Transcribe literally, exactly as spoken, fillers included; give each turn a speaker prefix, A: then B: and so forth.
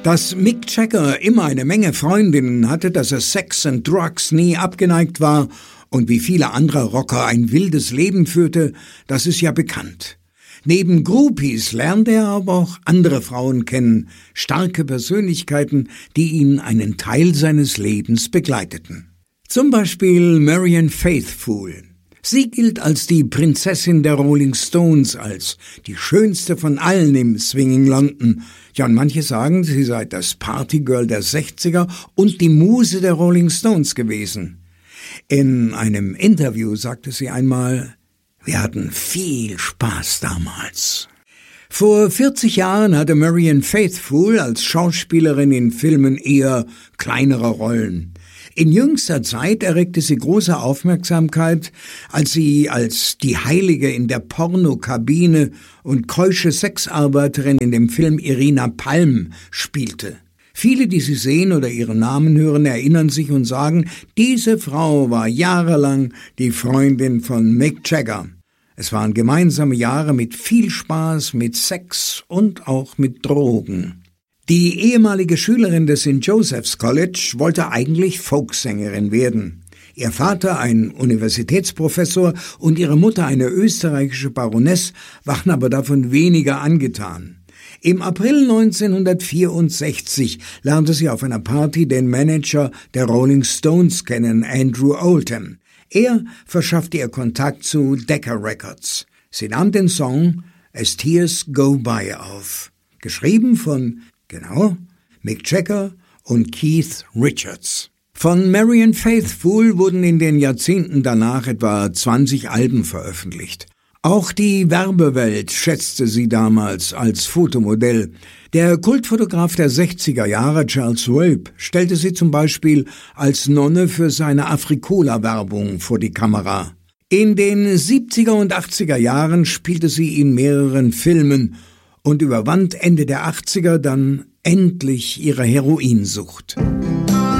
A: Dass Mick Jagger immer eine Menge Freundinnen hatte, dass er Sex and Drugs nie abgeneigt war und wie viele andere Rocker ein wildes Leben führte, das ist ja bekannt. Neben Groupies lernte er aber auch andere Frauen kennen, starke Persönlichkeiten, die ihn einen Teil seines Lebens begleiteten. Zum Beispiel Marianne Faithfull. Sie gilt als die Prinzessin der Rolling Stones, als die schönste von allen im Swinging London. Ja, und manche sagen, sie sei das Partygirl der sechziger und die Muse der Rolling Stones gewesen. In einem Interview sagte sie einmal: Wir hatten viel Spaß damals. Vor vierzig Jahren hatte Marianne Faithfull als Schauspielerin in Filmen eher kleinere Rollen. In jüngster Zeit erregte sie große Aufmerksamkeit, als sie als die Heilige in der Pornokabine und keusche Sexarbeiterin in dem Film Irina Palm spielte. Viele, die sie sehen oder ihren Namen hören, erinnern sich und sagen, diese Frau war jahrelang die Freundin von Mick Jagger. Es waren gemeinsame Jahre mit viel Spaß, mit Sex und auch mit Drogen. Die ehemalige Schülerin des Saint Joseph's College wollte eigentlich Folksängerin werden. Ihr Vater, ein Universitätsprofessor, und ihre Mutter, eine österreichische Baroness, waren aber davon weniger angetan. Im April neunzehnhundertvierundsechzig lernte sie auf einer Party den Manager der Rolling Stones kennen, Andrew Oldham. Er verschaffte ihr Kontakt zu Decca Records. Sie nahm den Song As Tears Go By auf, geschrieben von, genau, Mick Jagger und Keith Richards. Von Marianne Faithfull wurden in den Jahrzehnten danach etwa zwanzig Alben veröffentlicht. Auch die Werbewelt schätzte sie damals als Fotomodell. Der Kultfotograf der sechziger Jahre, Charles Roep, stellte sie zum Beispiel als Nonne für seine Afrikola-Werbung vor die Kamera. In den siebziger und achtziger Jahren spielte sie in mehreren Filmen und überwand Ende der achtziger dann endlich ihre Heroinsucht.